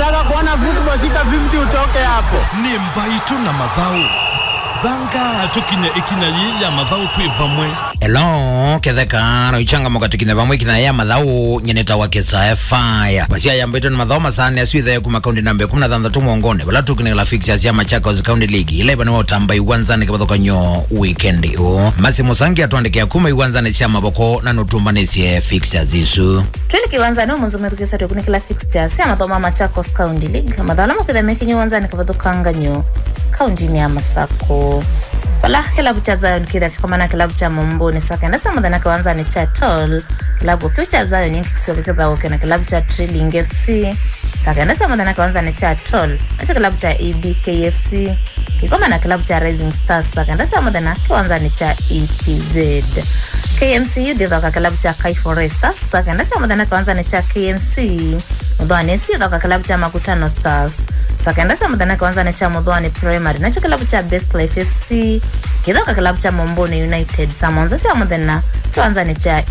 Ukitaka kuona football sita 50 utoke hapo. Ni mbaitu na madhau. Dhanga tukinya ikina ya madhau tuivamwe. Hello, ketheka no ichanga moka tukine vamwe kina ya madhau nyeneta wake sa fire. Basia ya mbaitu na madhau masane aswithe kuma kaundi nambe 13 muongone. Bala tukine la fixtures ya Machakos County League. Ile bana otamba iwanzane kabatoka nyo weekend o. Masi Musangi atwandike kuma iwanzane cia maboko na nutumba nesie fixtures isu. Twende kiwanzane muzume tukisa tukune kila fixtures ya madhau Machakos County League. Madhau mukithe mekinyo wanzane kabatoka nganyo County ni ya Masako. Wala kilabu cha Zion kida kikomana kilabu cha Momboni saka ndasa mudana kwanza ni cha Tol kilabu cha Zion yinki kisoli kida woke na kilabu cha Trilling FC saka ndasa mudana kwanza ni cha Tol na kilabu cha EBKFC kikomana kilabu cha Rising Stars saka ndasa mudana kwanza ni cha EPZ KMCU dida kilabu cha Kai Foresters saka ndasa mudana kwanza ni cha KMC mudani si dida kilabu cha Makutano Stars saka ndasa mudana kwanza ni cha Mudhwani Primary na kilabu cha Best Life FC kidoka kilabu cha Momboni United samonza sia mudana kwanza ni cha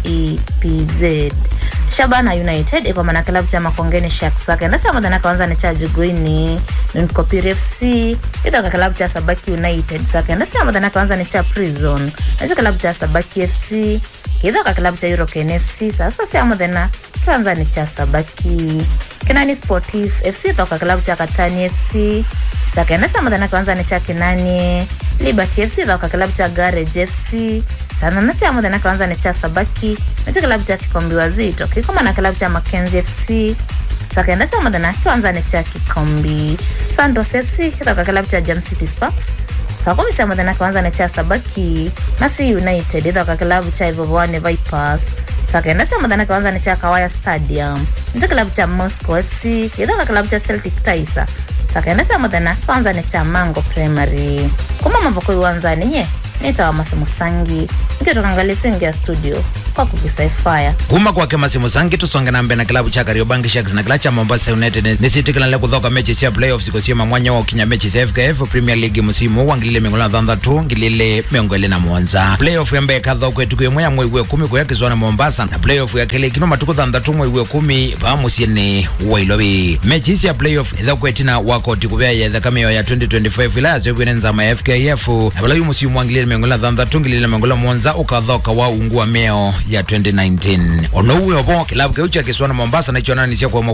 EPZ Shabana United iko mana kilabu cha Makongeni Sharks saka ndasa mudana kwanza ni cha Juguini Nunkopiri FC kidoka kilabu cha Sabaki United saka ndasa mudana kwanza ni cha Prison na kilabu cha Sabaki FC kidoka kilabu cha Eurocan FC sasa sia mudana kwanza ni cha Sabaki Kinani Sportif FC toka kilabu cha Katani FC saka ndasa mudana kwanza ni cha Kinani Liberty FC toka kilabu cha Garage FC sana nasi ya mudana kwanza ni cha Sabaki na kilabu cha Kikombi Wazito kikoma na kilabu cha Mackenzie FC saka ndasa mudana kwanza ni cha Kikombi Santos FC toka kilabu cha Jam City Sparks saka misa mudana kwanza ni cha Sabaki Nasi United toka kilabu cha Ivovwane Vipers saka ndasa mudana kwanza ni cha Kawaya Stadium ndio kilabu cha Moscow FC toka kilabu cha Celtic Taisa saka ndasa mudana kwanza ni cha Mango Primary kuma mavoko iwanza nye nitawa Masi Musangi nikitoka ngali swingi ya studio kwa kukisa fire kuma kwa Masi Musangi tusonge nambe na kilabu cha Kariobangi Sharks na kilabu cha Mombasa United ni City kila leo kudhoka mechi ya playoffs kwa sima mwanya wa kinya mechi za FKF Premier League musimu wa ngilile mengola dhanda tu ngilile mengole na Mwanza playoff ya mbeka dhoko etuku ya mwezi wa 10 kwa yake zona Mombasa na playoff ya kile kino matuko dhanda tu mwezi wa 10 ba musiene wa Ilobi mechi ya playoff dhoko etina wako tikubea ya kameo ya 2025 ila zebwenza ma FKF na bala musimu wa ngilile mengola dhanda tu ngilile mengola Mwanza ukadhoka wa ungua meo ya 2019 ono uwe obo kilabu keucha kiswana Mombasa na icho nani sia kwa